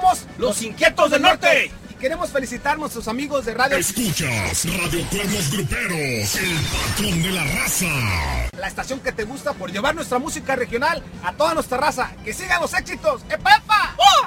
Somos los Inquietos del Norte. Y queremos felicitar a nuestros amigos de Radio... Escuchas Radio Cuernos Gruperos, el patrón de la raza. La estación que te gusta por llevar nuestra música regional a toda nuestra raza. ¡Que sigan los éxitos! ¡Epa, epa!